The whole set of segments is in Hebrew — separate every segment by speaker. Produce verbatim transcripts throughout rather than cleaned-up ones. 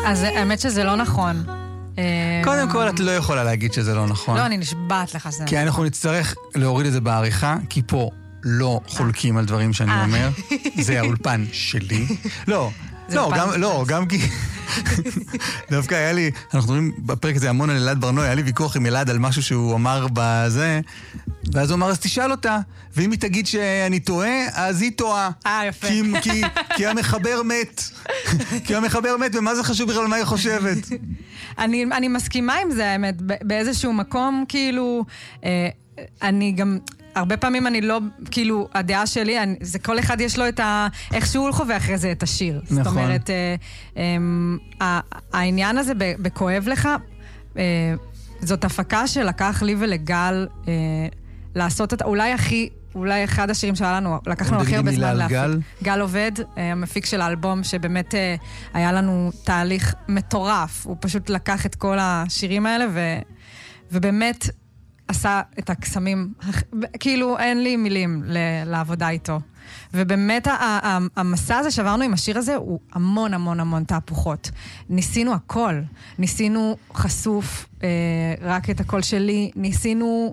Speaker 1: אז האמת שזה לא נכון.
Speaker 2: קודם כל, את לא יכולה להגיד שזה לא נכון.
Speaker 1: לא, אני נשבעת לך שזה.
Speaker 2: כי אנחנו נצטרך להוריד את זה בעריכה, כי פה לא חולקים על דברים שאני אומר. זה האולפן שלי. לא, לא, גם, לא, גם כי... דווקא היה לי, אנחנו מדברים בפרק הזה המון על אלעד ברנועי, היה לי ויכוח עם אלעד על משהו שהוא אמר בזה, ואז הוא אמר, אז תשאל אותה, ואם היא תגיד שאני טועה, אז היא טועה.
Speaker 1: אה, יפה.
Speaker 2: כי, כי, כי המחבר מת. כי המחבר מת, ומה זה חשוב בכלל מה היא חושבת?
Speaker 1: אני, אני מסכימה עם זה, האמת, באיזשהו מקום, כאילו, אה, אני גם... הרבה פעמים אני לא, כאילו, הדעה שלי, אני, זה כל אחד יש לו את ה... איך שהוא חווה אחרי זה את השיר. נכון. זאת אומרת, אה, אה, העניין הזה בכואב לך, אה, זאת הפקה שלקח לי ולגל אה, לעשות את... אולי הכי... אולי אחד השירים שהיה לנו, לקחנו הכי הרבה זמן להפיק. גל? גל עובד, המפיק של האלבום, שבאמת היה לנו תהליך מטורף. הוא פשוט לקח את כל השירים האלה, ו, ובאמת עשה את הקסמים. כאילו, אין לי מילים לעבודה איתו. ובאמת, המסע הזה שעברנו עם השיר הזה, הוא המון המון המון תהפוכות. ניסינו הכל. ניסינו חשוף, רק את הקול שלי. ניסינו...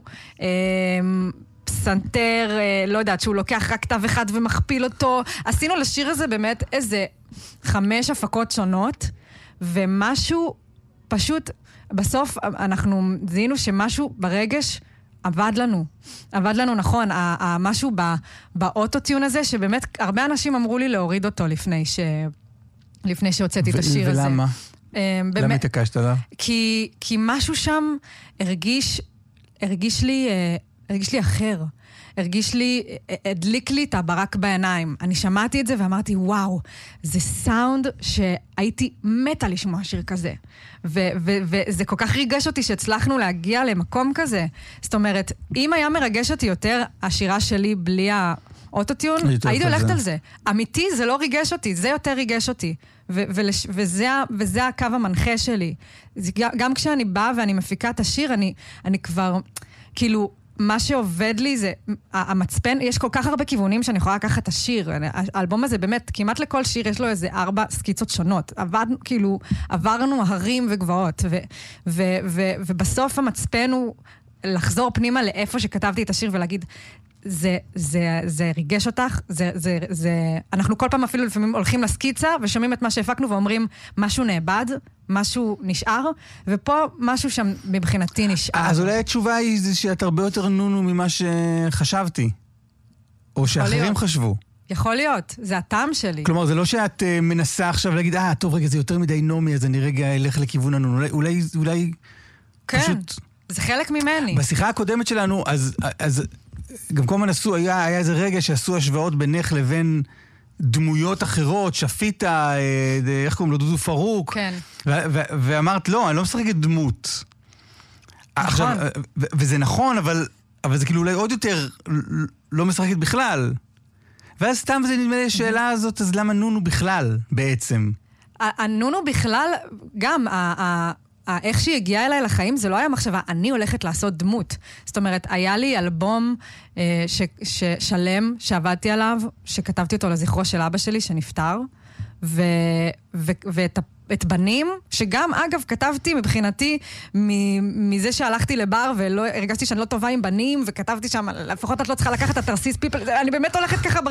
Speaker 1: פסנתר, לא יודעת, שהוא לוקח רק תו אחד ומכפיל אותו. עשינו לשיר הזה באמת איזה חמש הפקות שונות, ומשהו פשוט, בסוף אנחנו זיהינו שמשהו ברגש עבד לנו. עבד לנו נכון, משהו באוטוטיון הזה, שבאמת הרבה אנשים אמרו לי להוריד אותו לפני ש... לפני שהוצאתי את השיר הזה.
Speaker 2: ולמה? למה התעקשת עליו?
Speaker 1: כי, כי משהו שם הרגיש, הרגיש לי... הרגיש לי אחר. הרגיש לי, הדליק לי את הברק בעיניים. אני שמעתי את זה ואמרתי, וואו, זה סאונד שהייתי מתה לשמוע שיר כזה. וזה כל כך ריגש אותי שהצלחנו להגיע למקום כזה. זאת אומרת, אם היה מרגש אותי יותר השירה שלי בלי האוטוטיון, הייתי הולכת על זה. אמיתי, זה לא ריגש אותי, זה יותר ריגש אותי. וזה הקו המנחה שלי. גם כשאני באה ואני מפיקה את השיר, אני כבר, כאילו, מה שעובד לי זה, המצפן, יש כל כך הרבה כיוונים שאני יכולה לקחת את השיר. האלבום הזה באמת, כמעט לכל שיר יש לו איזה ארבע סקיצות שונות. עבדנו, כאילו, עברנו הרים וגבעות, ו, ו, ו, ובסוף המצפן הוא לחזור פנימה לאיפה שכתבתי את השיר ולהגיד, זה, זה, זה ריגש אותך, זה, זה, זה, אנחנו כל פעם אפילו לפעמים הולכים לסקיצה ושומעים את מה שהפקנו ואומרים, משהו נאבד, משהו נשאר, ופה משהו שם מבחינתי נשאר.
Speaker 2: אז אולי התשובה היא זה שאת הרבה יותר נונו ממה שחשבתי, או שאחרים להיות. חשבו.
Speaker 1: יכול להיות, זה הטעם שלי.
Speaker 2: כלומר, זה לא שאת uh, מנסה עכשיו להגיד, אה, טוב, רגע, זה יותר מדי נומי, אז אני רגע אלך לכיוון הנונו. אולי, אולי, אולי
Speaker 1: כן,
Speaker 2: פשוט...
Speaker 1: זה חלק ממני.
Speaker 2: בשיחה הקודמת שלנו, אז... אז גם כל הזמן עשו, היה, היה איזה רגע שעשו השוואות בינך לבין דמויות אחרות, שפיטה, איך קוראים לו, דודו פרוק.
Speaker 1: כן.
Speaker 2: ו- ו- ואמרת, לא, אני לא משחקת דמות.
Speaker 1: נכון.
Speaker 2: עכשיו, ו- וזה נכון, אבל, אבל זה כאילו אולי עוד יותר לא משחקת בכלל. ואז סתם זה נדמה לי השאלה הזאת, אז למה נונו בכלל בעצם?
Speaker 1: הנונו בכלל, גם, ה- ה- איך שהיא הגיעה אליי לחיים, זה לא היה מחשבה, אני הולכת לעשות דמות. זאת אומרת, היה לי אלבום אה, ש, ש, שלם שעבדתי עליו, שכתבתי אותו לזכרו של אבא שלי שנפטר, ו, ו, ואת את בנים, שגם, אגב, כתבתי מבחינתי מזה שהלכתי לבר ולא הרגשתי שאני לא טובה עם בנים, וכתבתי שם, לפחות את לא צריכה לקחת את התרסיס פיפל, אני באמת הולכת ככה